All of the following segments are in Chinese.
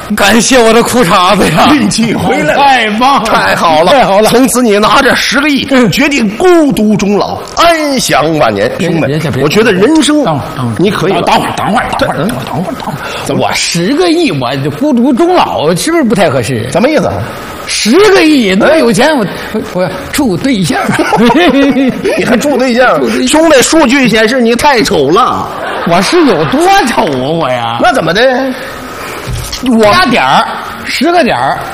感谢我的裤衩子呀！ 运气回来了， 太棒了， 太好了， 太好了！ 从此你拿着10个亿，决定孤独终老，安享晚年。兄弟，我觉得人生你可以等会儿，我10个亿，我孤独终老，是不是不太合适？ 什么意思 ？10个亿那么有钱，我处对象， 你还处对象？兄弟，数据显示你太丑了。 我是有多丑啊我呀？ 那怎么的？ 我加点儿，10个点儿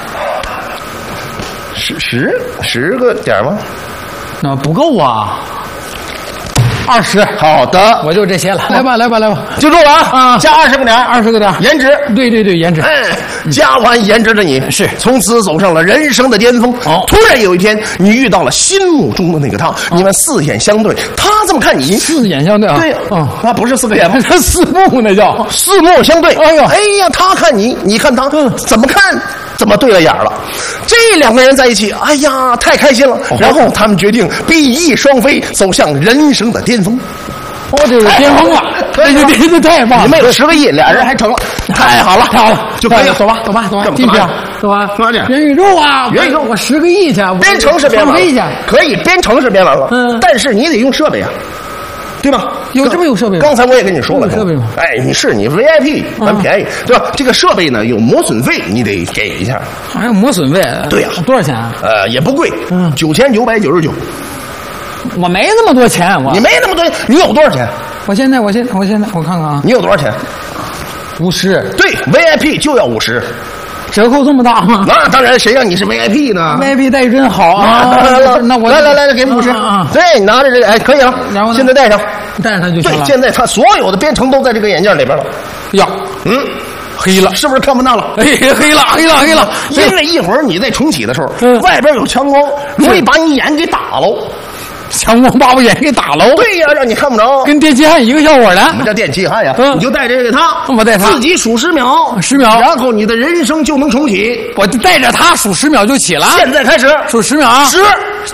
，10个点吗？ 那不够啊。20， 好的， 我就这些了。来吧， 记住了啊！加20个点 ，20个点， 颜值。 对，颜值。 加完颜值的你是从此走上了人生的巅峰。突然有一天，你遇到了心目中的那个他，你们4眼相对，他这么看你 ，4眼相对啊？ 对，那不是4个眼吗？ 4目那叫 4目相对。 哎呀， 他看你，你看他，怎么看？怎么对了眼了？这2个人在一起，哎呀，太开心了。然后他们决定比翼双飞，走向人生的巅峰。 这个巅峰了，这太棒了！ 你们有10个亿，2人还成了，太好了，就可以了。 走吧，进去啊，走吧，元宇宙啊，我10个亿去， 编程式编完了， 可以编程式编完了，但是你得用设备啊。对吧？ 这么有设备吗？ 刚才我也跟你说了， 设备吗？ 你VIP 蛮便宜，对吧？这个设备呢有磨损费，你得给一下。 还有磨损费？ 对呀。 多少钱啊？ 也不贵，9999。 我没那么多钱， 你没那么多，你有多少钱？ 我现在我看看啊。 你有多少钱 ？50。 对 ，VIP 就要50。 折扣这么大吗？ 那当然，谁让你是 VIP 呢 ？VIP 待遇真好啊！ 当然了， 那我来，给50。对，你拿着这个，可以了。 然后现在戴上它就行了。 对，现在它所有的编程都在这个眼镜里边了。 呀，黑了， 是不是看不到了？ 黑了！ 因为一会儿你在重启的时候，外边有强光，容易把你眼给打喽。 强光把我眼给打喽！ 对呀，让你看不着， 跟电气焊一个效果的。 什么叫电气焊呀？你就带这个给他， 我带他， 自己数10秒 ，10秒， 然后你的人生就能重启。 我就带着他数10秒就起了。 现在开始数10秒啊 ！10、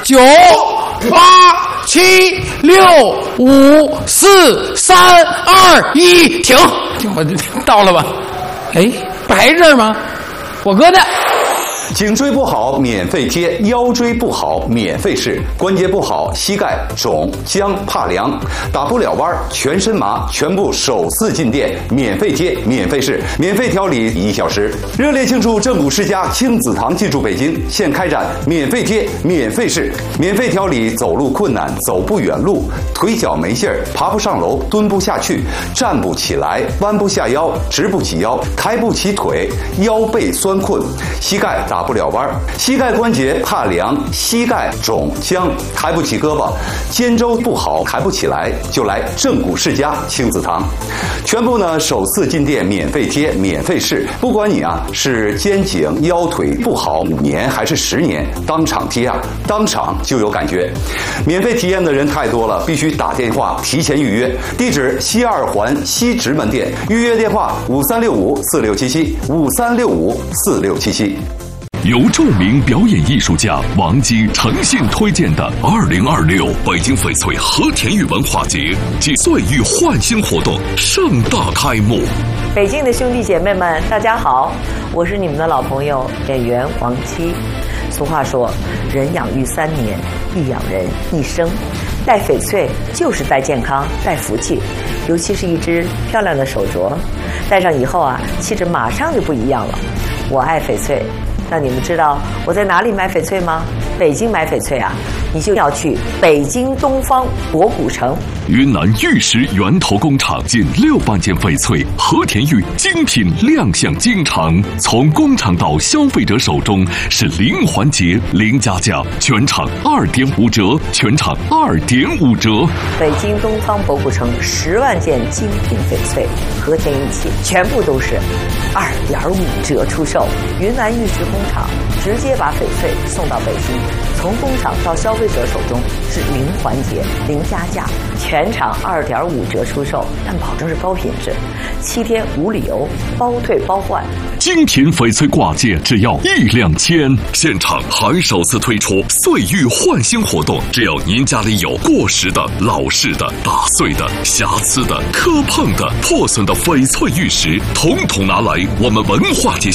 9、8、7、6、5、4、3、2、1，停！我就到了吧？白这儿吗？我搁的。 颈椎不好免费贴，腰椎不好免费试，关节不好膝盖肿僵怕凉，打不了弯全身麻，全部首次进店免费贴免费试，免费调理1小时。热烈庆祝正骨世家亲子堂进驻北京，现开展免费贴免费试，免费调理走路困难、走不远路、腿脚没劲儿、爬不上楼、蹲不下去、站不起来、弯不下腰、直不起腰、抬不起腿、腰背酸困、膝盖打不了弯，膝盖关节怕凉，膝盖肿僵，抬不起胳膊，肩周不好，抬不起来，就来正骨世家亲子堂。全部呢首次进店免费贴免费试，不管你是肩颈腰腿不好5年还是10年，当场贴当场就有感觉。免费体验的人太多了，必须打电话提前预约。地址西2环西直门店，预约电话5365467753654677。 由著名表演艺术家王晶诚信推荐的2026北京翡翠和田玉文化节暨岁玉焕新活动盛大开幕。 北京的兄弟姐妹们，大家好，我是你们的老朋友演员王姬。俗话说，人养育3年，亦养人1生。戴翡翠就是戴健康、戴福气，尤其是一只漂亮的手镯，戴上以后气质马上就不一样了。我爱翡翠。那你们知道我在哪里买翡翠吗？北京买翡翠你就要去北京东方博古城。 云南玉石源头工厂近6万件翡翠和田玉精品亮相京城，从工厂到消费者手中是零环节零加价，全场2.5折，全场2.5折。 北京东方博古城10万件精品翡翠和田玉器，全部都是2.5折出售。云南玉石工厂直接把翡翠送到北京，从工厂到消费者手中是零环节零加价，全场2.5折出售，但保证是高品质，7天无理由，包退包换。 精品翡翠挂件只要1两千，现场还首次推出岁玉焕新活动，只要您家里有过时的、老式的、打碎的、瑕疵的、磕碰的、破损的翡翠玉石，统统拿来我们文化节